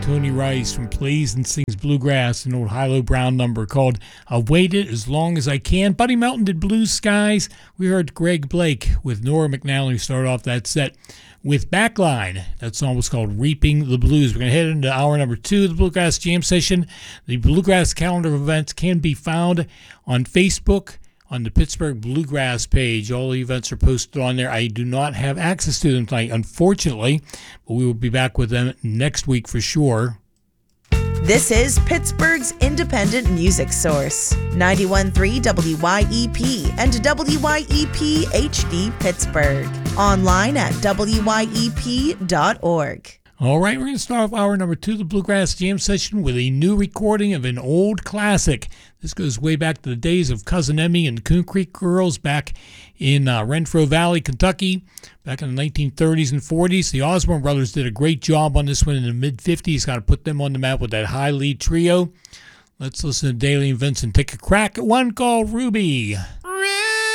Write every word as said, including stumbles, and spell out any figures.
Tony Rice from Plays and Sings Bluegrass, an old Hilo Brown number called I'll Wait It As Long As I Can. Buddy Melton did Blue Skies. We heard Greg Blake with Nora McNally start off that set with Backline. That song was called Reaping the Blues. We're going to head into hour number two of the Bluegrass Jam Session. The Bluegrass calendar of events can be found on Facebook on the Pittsburgh Bluegrass page. All the events are posted on there. I do not have access to them tonight, unfortunately, but we will be back with them next week for sure. This is Pittsburgh's independent music source, ninety-one point three W Y E P and W Y E P H D Pittsburgh. Online at W Y E P dot org. All right, we're going to start off hour number two of the Bluegrass Jam Session with a new recording of an old classic. This goes way back to the days of Cousin Emmy and Coon Creek Girls back in uh, Renfro Valley, Kentucky, back in the nineteen thirties and forties. The Osborne brothers did a great job on this one in the mid-fifties, kind of put them on the map with that high lead trio. Let's listen to Daly and Vincent take a crack at one called Ruby.